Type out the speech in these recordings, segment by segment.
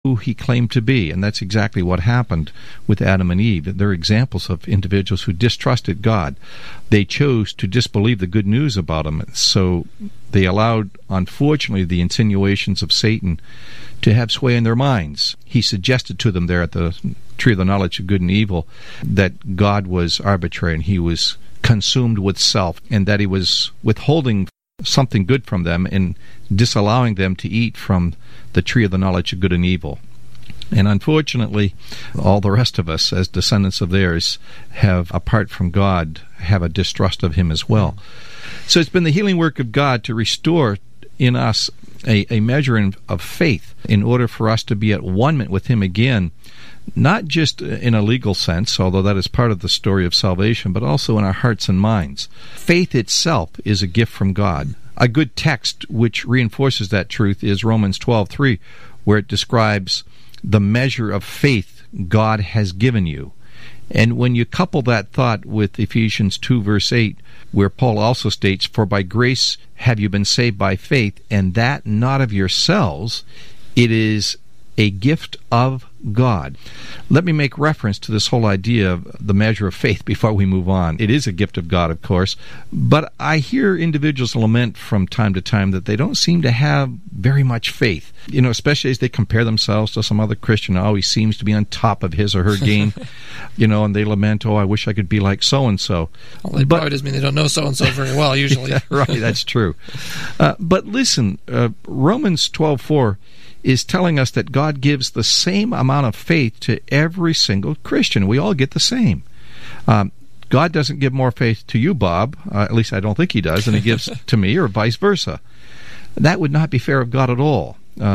who he claimed to be, and that's exactly what happened with Adam and Eve. They're examples of individuals who distrusted God. They chose to disbelieve the good news about him, so they allowed, unfortunately, the insinuations of Satan to have sway in their minds. He suggested to them there at the tree of the knowledge of good and evil that God was arbitrary and he was consumed with self, and that he was withholding something good from them and disallowing them to eat from the tree of the knowledge of good and evil. And unfortunately, all the rest of us, as descendants of theirs, have, apart from God, have a distrust of him as well. So it's been the healing work of God to restore in us a measure of faith in order for us to be at one with him again, not just in a legal sense, although that is part of the story of salvation, but also in our hearts and minds. Faith itself is a gift from God. A good text which reinforces that truth is Romans 12:3, where it describes the measure of faith God has given you. And when you couple that thought with Ephesians 2, verse 8, where Paul also states, "For by grace have you been saved by faith, and that not of yourselves, it is a gift of God." Let me make reference to this whole idea of the measure of faith before we move on. It is a gift of God, of course, but I hear individuals lament from time to time that they don't seem to have very much faith, especially as they compare themselves to some other Christian who always seems to be on top of his or her game, and they lament, "Oh, I wish I could be like so-and-so." Well, it probably doesn't mean they don't know so-and-so very well, usually. Yeah, right, that's true. But listen, Romans 12:4 is telling us that God gives the same amount of faith to every single Christian. We all get the same. God doesn't give more faith to you, Bob, at least I don't think he does, than he gives to me, or vice versa. That would not be fair of God at all.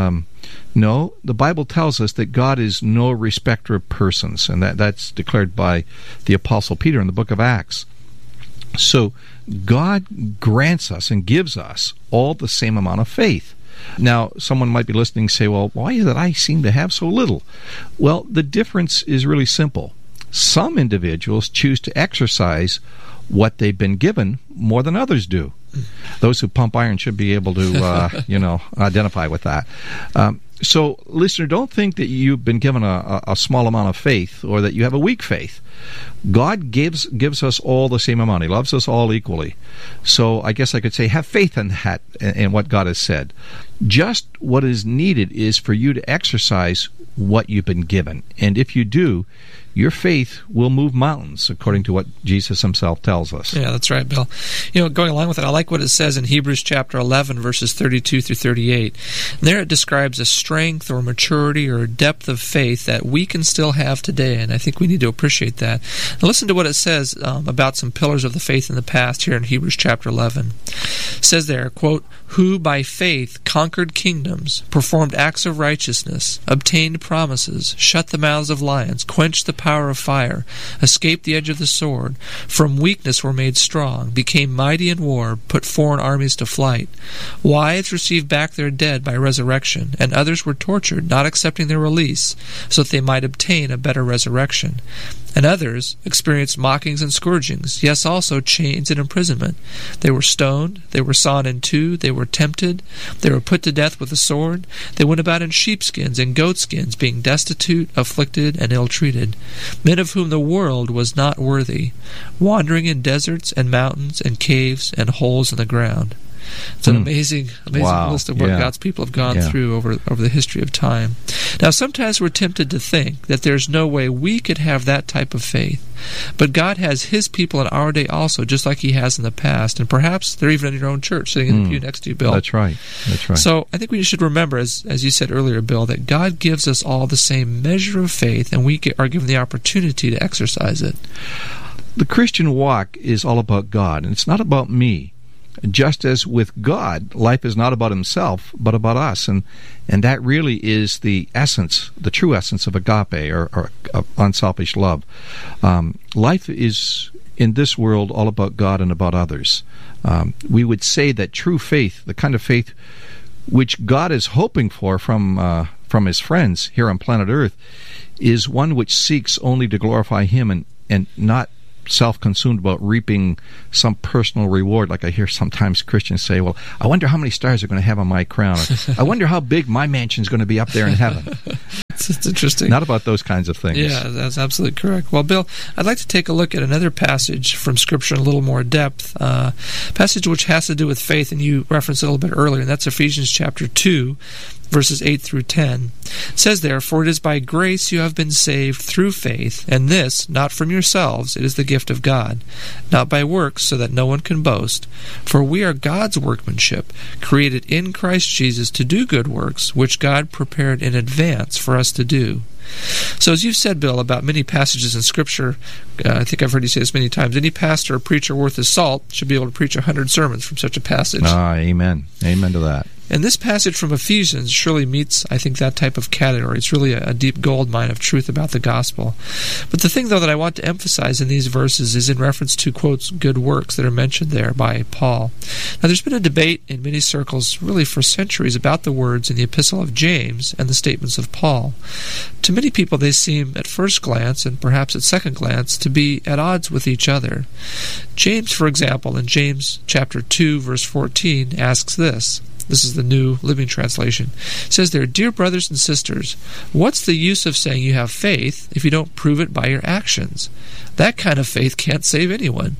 No, the Bible tells us that God is no respecter of persons, and that's declared by the Apostle Peter in the book of Acts. So God grants us and gives us all the same amount of faith. Now, someone might be listening and say, "Well, why is it I seem to have so little?" Well, the difference is really simple. Some individuals choose to exercise what they've been given more than others do. Those who pump iron should be able to, identify with that. So, listener, don't think that you've been given a small amount of faith or that you have a weak faith. God gives us all the same amount. He loves us all equally. So I guess I could say have faith in that and what God has said. Just what is needed is for you to exercise what you've been given. And if you do, your faith will move mountains, according to what Jesus himself tells us. Yeah, that's right, Bill. Going along with it, I like what it says in Hebrews chapter 11, verses 32 through 38. And there it describes a strength or maturity or a depth of faith that we can still have today, and I think we need to appreciate that. Now listen to what it says about some pillars of the faith in the past here in Hebrews chapter 11. It says there, quote, "Who by faith conquered kingdoms, performed acts of righteousness, obtained promises, shut the mouths of lions, quenched the power of fire, escaped the edge of the sword, from weakness were made strong, became mighty in war, put foreign armies to flight. Wives received back their dead by resurrection, and others were tortured, not accepting their release, so that they might obtain a better resurrection. And others experienced mockings and scourgings, yes, also chains and imprisonment. They were stoned, they were sawn in two, they were tempted, they were put to death with the sword. They went about in sheepskins and goatskins, being destitute, afflicted, and ill-treated. Men of whom the world was not worthy, wandering in deserts and mountains and caves and holes in the ground." It's an amazing list of what God's people have gone through over the history of time. Now, sometimes we're tempted to think that there's no way we could have that type of faith. But God has His people in our day also, just like He has in the past. And perhaps they're even in your own church, sitting in the pew next to you, Bill. That's right. So I think we should remember, as you said earlier, Bill, that God gives us all the same measure of faith, and we are given the opportunity to exercise it. The Christian walk is all about God, and it's not about me. Just as with God, life is not about himself, but about us. And that really is the essence, the true essence of agape, or unselfish love. Life is, in this world, all about God and about others. We would say that true faith, the kind of faith which God is hoping for from His friends here on planet Earth, is one which seeks only to glorify Him and not self-consumed about reaping some personal reward. Like I hear sometimes Christians say, "Well, I wonder how many stars are going to have on my crown. I wonder how big my mansion's going to be up there in heaven." It's interesting. Not about those kinds of things. Yeah, that's absolutely correct. Well, Bill, I'd like to take a look at another passage from Scripture in a little more depth, passage which has to do with faith, and you referenced it a little bit earlier, and that's Ephesians chapter 2, verses 8 through 10. It says there, "For it is by grace you have been saved through faith, and this, not from yourselves, it is the gift of God, not by works, so that no one can boast. For we are God's workmanship, created in Christ Jesus to do good works, which God prepared in advance for us to do." So as you've said, Bill, about many passages in Scripture, I think I've heard you say this many times, any pastor or preacher worth his salt should be able to preach 100 sermons from such a passage. Amen. Amen to that. And this passage from Ephesians surely meets, I think, that type of category. It's really a deep gold mine of truth about the gospel. But the thing, though, that I want to emphasize in these verses is in reference to, quotes, good works that are mentioned there by Paul. Now, there's been a debate in many circles, really for centuries, about the words in the Epistle of James and the statements of Paul. To many people, they seem, at first glance, and perhaps at second glance, to be at odds with each other. James, for example, in James chapter 2, verse 14, asks this. This is the New Living Translation. It says there, "Dear brothers and sisters, what's the use of saying you have faith if you don't prove it by your actions? That kind of faith can't save anyone."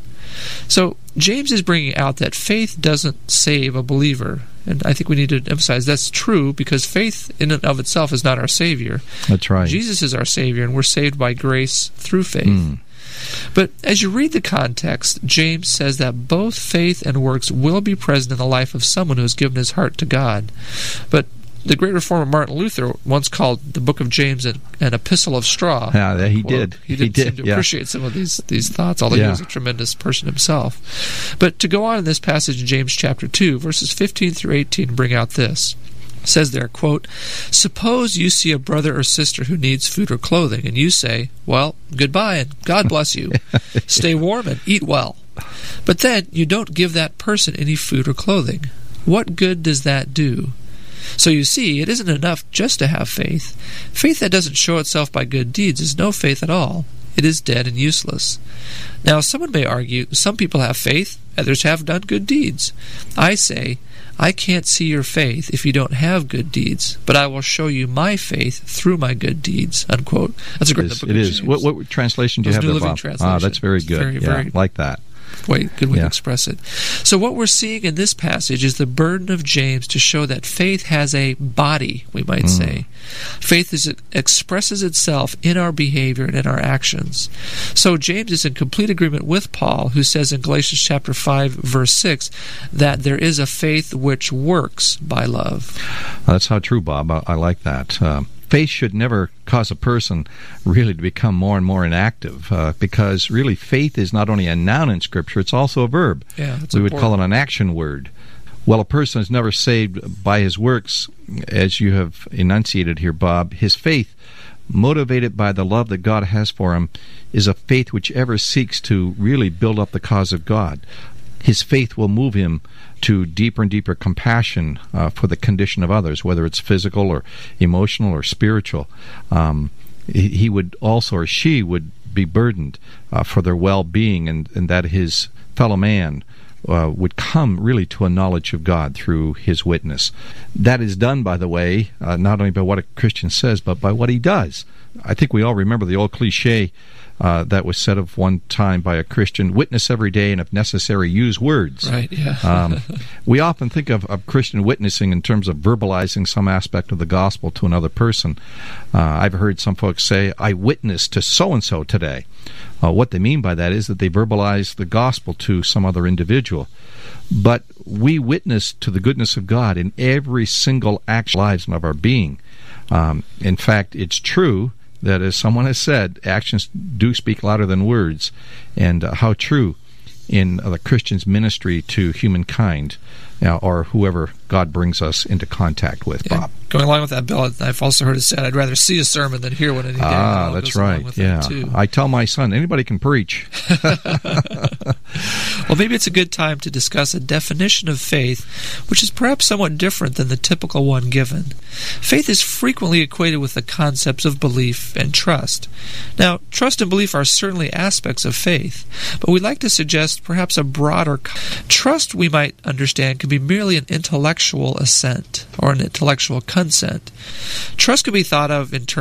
So James is bringing out that faith doesn't save a believer. And I think we need to emphasize that's true, because faith in and of itself is not our Savior. That's right. Jesus is our Savior, and we're saved by grace through faith. But as you read the context, James says that both faith and works will be present in the life of someone who has given his heart to God. But the great reformer Martin Luther once called the book of James an epistle of straw. Yeah, he did. He did seem to appreciate some of these thoughts, although he was a tremendous person himself. But to go on in this passage in James chapter 2, verses 15 through 18 bring out this. It says there, quote, "Suppose you see a brother or sister who needs food or clothing, and you say, 'Well, goodbye, and God bless you. Stay warm and eat well.' But then you don't give that person any food or clothing. What good does that do?" So you see, it isn't enough just to have faith. Faith that doesn't show itself by good deeds is no faith at all. It is dead and useless. Now, someone may argue, some people have faith, others have done good deeds. I say, I can't see your faith if you don't have good deeds, but I will show you my faith through my good deeds, unquote. That's a great book. It is. What translation do you have there, Bob? That's very good. Very like that. Good way to express it. So what we're seeing in this passage is the burden of James to show that faith has a body, we might say. Faith expresses itself in our behavior and in our actions. So James is in complete agreement with Paul, who says in Galatians chapter 5, verse 6, that there is a faith which works by love. That's how true, Bob. I like that. Faith should never cause a person really to become more and more inactive, because really faith is not only a noun in Scripture, it's also a verb. Yeah, that's we would call it an action word. Well, a person is never saved by his works, as you have enunciated here, Bob. His faith, motivated by the love that God has for him, is a faith which ever seeks to really build up the cause of God. His faith will move him to deeper and deeper compassion for the condition of others, whether it's physical or emotional or spiritual. He would also, or she would, be burdened for their well-being, and that his fellow man would come really to a knowledge of God through his witness. That is done, by the way, not only by what a Christian says, but by what he does. I think we all remember the old cliche that was said of one time by a Christian: witness every day, and if necessary, use words. Right, yeah. We often think of Christian witnessing in terms of verbalizing some aspect of the gospel to another person. I've heard some folks say, I witnessed to so-and-so today. What they mean by that is that they verbalize the gospel to some other individual. But we witness to the goodness of God in every single action of our lives and of our being. In fact, it's true that, as someone has said, actions do speak louder than words, and how true in the Christian's ministry to humankind, or whoever God brings us into contact with, Bob. Going along with that, Bill, I've also heard it said, I'd rather see a sermon than hear one any day. That's right. Yeah, I tell my son, anybody can preach. Well, maybe it's a good time to discuss a definition of faith, which is perhaps somewhat different than the typical one given. Faith is frequently equated with the concepts of belief and trust. Now, trust and belief are certainly aspects of faith, but we'd like to suggest perhaps a broader trust, we might understand, can be merely an intellectual assent or an intellectual consent. Trust can be thought of in terms